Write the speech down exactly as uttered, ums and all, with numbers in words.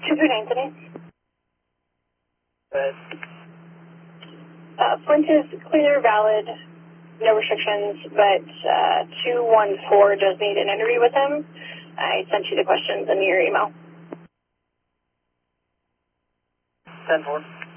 two three nine today. Good. Uh, Flint is clear, valid, no restrictions, but uh, two one four does need an interview with him. I sent you the questions in your email. ten four.